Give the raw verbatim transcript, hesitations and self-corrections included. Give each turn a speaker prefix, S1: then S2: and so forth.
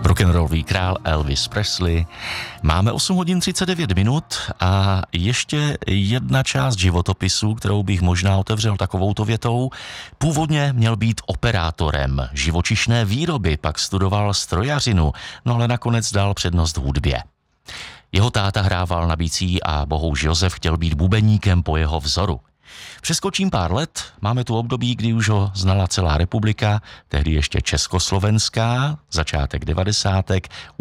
S1: Rock'n'rollový král Elvis Presley. Máme osm hodin třicet devět minut a ještě jedna část životopisu, kterou bych možná otevřel takovouto větou. Původně měl být operátorem živočišné výroby, pak studoval strojařinu, no ale nakonec dal přednost hudbě. Jeho táta hrával na bicí a bohouž Josef chtěl být bubeníkem po jeho vzoru. Přeskočím pár let, máme tu období, kdy už ho znala celá republika, tehdy ještě československá, začátek devadesátek.